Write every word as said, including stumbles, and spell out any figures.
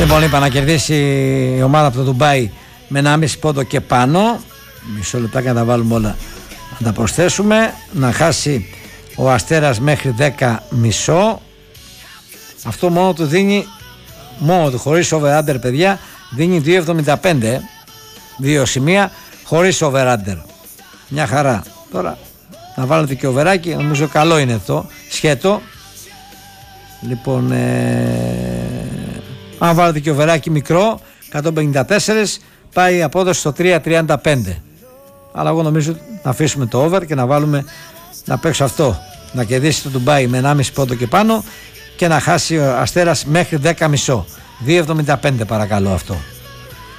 Λοιπόν, είπα να κερδίσει η ομάδα από το Ντουμπάι με ένα μισό πόντο και πάνω. Μισό λεπτά να τα βάλουμε όλα, να τα προσθέσουμε. Να χάσει ο Αστέρας μέχρι δέκα μισό. Αυτό μόνο του δίνει, μόνο του χωρίς over-under, παιδιά, δίνει δύο εβδομήντα πέντε. Δύο σημεία χωρίς over-under. Μια χαρά. Τώρα να βάλετε και overάκι, νομίζω καλό είναι αυτό. Σχέτο. Λοιπόν, ε... αν βάλετε και overάκι μικρό, εκατόν πενήντα τέσσερα, πάει η απόδοση στο τρία τριάντα πέντε. Αλλά εγώ νομίζω να αφήσουμε το over και να βάλουμε να παίξω αυτό. Να κερδίσει το Ντουμπάι με ένα μισό πόντο και πάνω και να χάσει ο Αστέρας μέχρι δέκα μισό. δύο εβδομήντα πέντε παρακαλώ αυτό.